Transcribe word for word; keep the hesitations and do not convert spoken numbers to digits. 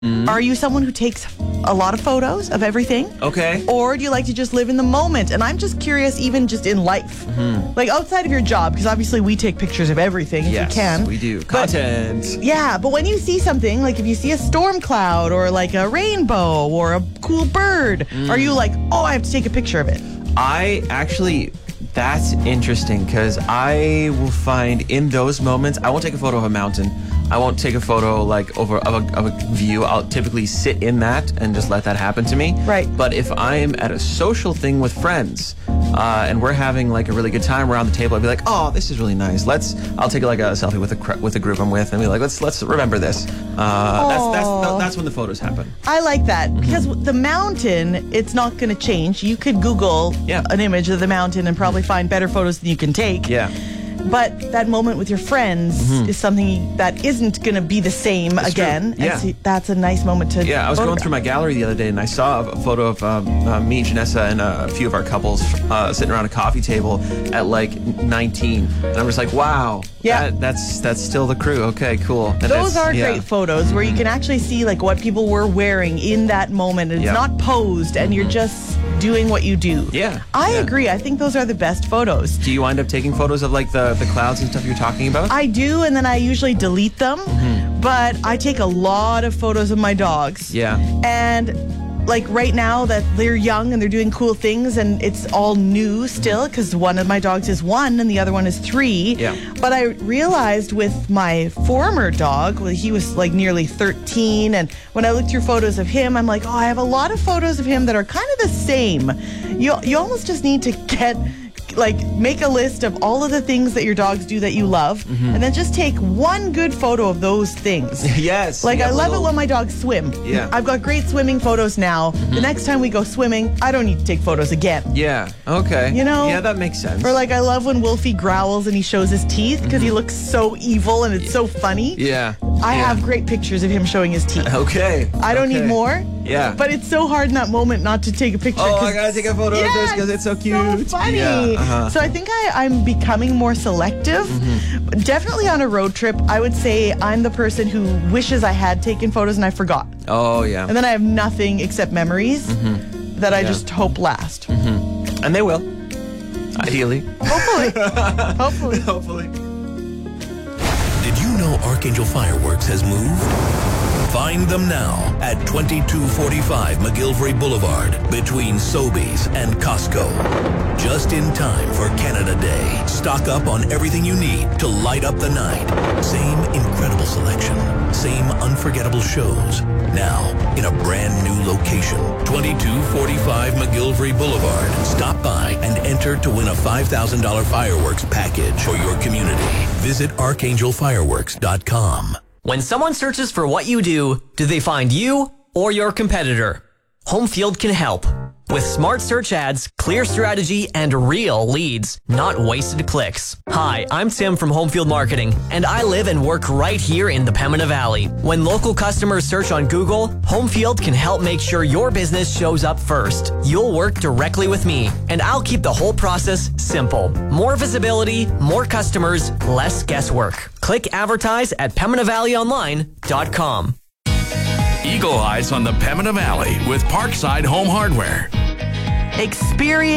Mm-hmm. Are you someone who takes a lot of photos of everything? Okay. Or do you like to just live in the moment? And I'm just curious, even just in life. Mm-hmm. Like outside of your job, because obviously we take pictures of everything if yes, we can. we do. But- Content. Yeah, but when you see something, like if you see a storm cloud or like a rainbow or a cool bird, Mm. are you like, oh, I have to take a picture of it? I actually, that's interesting because I will find in those moments, I won't take a photo of a mountain. I won't take a photo like over of a, of a view. I'll typically sit in that and just let that happen to me. Right. But if I'm at a social thing with friends uh, and we're having like a really good time around the table, I'd be like, oh, this is really nice. Let's. I'll take like a selfie with a cr- with a group I'm with and be like, let's let's remember this. Uh, that's that's that's when the photos happen. I like that Mm-hmm. because the mountain, it's not going to change. You could Google Yeah. an image of the mountain and probably find better photos than you can take. Yeah. But that moment with your friends is something that isn't going to be the same That's true. again. Yeah. And so that's a nice moment to Yeah, I was going photograph. through my gallery the other day and I saw a photo of um, uh, me, Janessa, and uh, a few of our couples uh, sitting around a coffee table at like nineteen. And I'm just like, wow. Yeah. That, that's that's still the crew. Okay, cool. And Those it's- are yeah. great photos where you can actually see like what people were wearing in that moment. It's Yeah. not posed and you're just doing what you do. Yeah, I yeah. agree. I think those are the best photos. Do you wind up taking photos of like the, the clouds and stuff you're talking about? I do, and then I usually delete them. But I take a lot of photos of my dogs. Yeah. And like right now that they're young and they're doing cool things and it's all new still because one of my dogs is one and the other one is three. Yeah. But I realized with my former dog, well, he was like nearly thirteen, and when I looked through photos of him, I'm like, oh, I have a lot of photos of him that are kind of the same. You you almost just need to get like make a list of all of the things that your dogs do that you love and then just take one good photo of those things. Yes. Like yeah, I love little- it when my dogs swim. Yeah. I've got great swimming photos now. The next time we go swimming, I don't need to take photos again. Yeah. Okay. You know? Yeah, that makes sense. Or like I love when Wolfie growls and he shows his teeth because he looks so evil and it's so funny. Yeah. I yeah. have great pictures of him showing his teeth. Okay. I don't okay. need more. Yeah. But it's so hard in that moment not to take a picture. Oh, 'cause- I gotta take a photo of yeah, this because it's so cute. So funny. Yeah, uh-huh. So I think I, I'm becoming more selective. Mm-hmm. Definitely on a road trip, I would say I'm the person who wishes I had taken photos and I forgot. Oh, yeah. And then I have nothing except memories that I Yeah. just hope last. And they will. Ideally. Hopefully. Hopefully. Hopefully. Did you know Archangel Fireworks has moved? Find them now at twenty-two forty-five McGillivray Boulevard between Sobeys and Costco. Just in time for Canada Day. Stock up on everything you need to light up the night. Same incredible selection. Same unforgettable shows. Now in a brand new location. twenty-two forty-five McGillivray Boulevard. Stop by and enter to win a five thousand dollars fireworks package for your community. Visit archangel fireworks dot com. When someone searches for what you do, do they find you or your competitor? Homefield can help. With smart search ads, clear strategy, and real leads, not wasted clicks. Hi, I'm Tim from Homefield Marketing, and I live and work right here in the Pembina Valley. When local customers search on Google, Homefield can help make sure your business shows up first. You'll work directly with me, and I'll keep the whole process simple. More visibility, more customers, less guesswork. Click advertise at pembina valley online dot com. Eagle Eyes on the Pembina Valley with Parkside Home Hardware. Experience